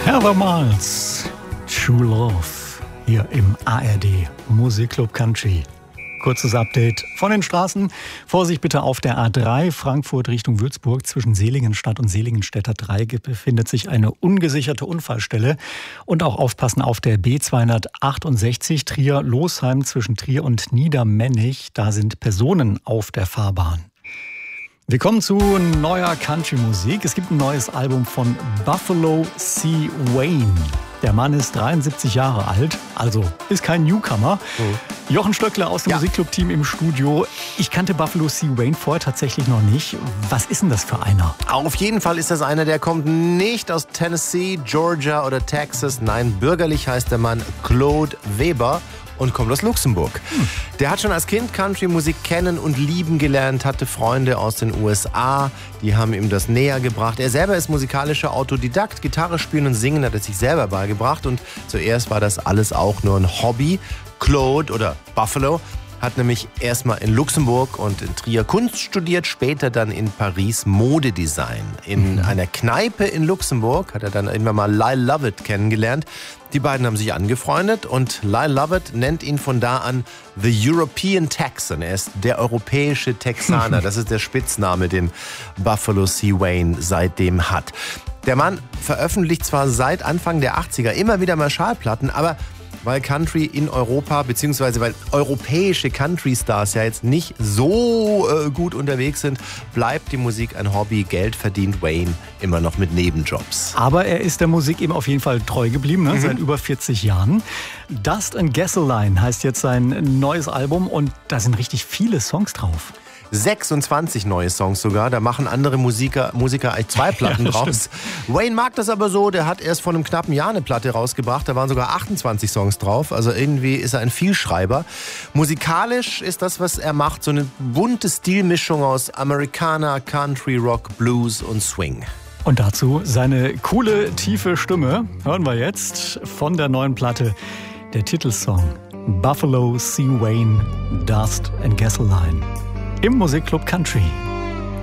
Heather Miles, True Love, hier im ARD Musikclub Country. Kurzes Update von den Straßen. Vorsicht bitte auf der A3 Frankfurt Richtung Würzburg. Zwischen Seligenstadt und Seligenstädter Dreieck befindet sich eine ungesicherte Unfallstelle. Und auch aufpassen auf der B268 Trier-Losheim zwischen Trier und Niedermennig. Da sind Personen auf der Fahrbahn. Wir kommen zu neuer Country-Musik. Es gibt ein neues Album von Buffalo C. Wayne. Der Mann ist 73 Jahre alt, also ist kein Newcomer. Jochen Stöckler aus dem Musikclub-Team im Studio. Ich kannte Buffalo C. Wayne vorher tatsächlich noch nicht. Was ist denn das für einer? Auf jeden Fall ist das einer, der kommt nicht aus Tennessee, Georgia oder Texas. Nein, bürgerlich heißt der Mann Claude Weber und kommt aus Luxemburg. Der hat schon als Kind Country-Musik kennen und lieben gelernt, hatte Freunde aus den USA, die haben ihm das näher gebracht. Er selber ist musikalischer Autodidakt, Gitarre spielen und singen hat er sich selber beigebracht und zuerst war das alles auch nur ein Hobby. Claude oder Buffalo hat nämlich erstmal in Luxemburg und in Trier Kunst studiert, später dann in Paris Modedesign. In einer Kneipe in Luxemburg hat er dann irgendwann mal Lyle Lovett kennengelernt. Die beiden haben sich angefreundet und Lyle Lovett nennt ihn von da an The European Texan. Er ist der europäische Texaner. Das ist der Spitzname, den Buffalo C. Wayne seitdem hat. Der Mann veröffentlicht zwar seit Anfang der 80er immer wieder mal Schallplatten, aber weil Country in Europa, beziehungsweise weil europäische Country-Stars ja jetzt nicht so gut unterwegs sind, bleibt die Musik ein Hobby. Geld verdient Wayne immer noch mit Nebenjobs. Aber er ist der Musik eben auf jeden Fall treu geblieben, seit über 40 Jahren. Dust and Gasoline heißt jetzt sein neues Album und da sind richtig viele Songs drauf. 26 neue Songs sogar, da machen andere Musiker eigentlich 2 Platten draus. Wayne mag das aber so, der hat erst vor einem knappen Jahr eine Platte rausgebracht, da waren sogar 28 Songs drauf, also irgendwie ist er ein Vielschreiber. Musikalisch ist das, was er macht, so eine bunte Stilmischung aus Americana, Country, Rock, Blues und Swing. Und dazu seine coole, tiefe Stimme, hören wir jetzt von der neuen Platte, der Titelsong Buffalo C. Wayne, Dust and Gasoline. Im Musikclub Country.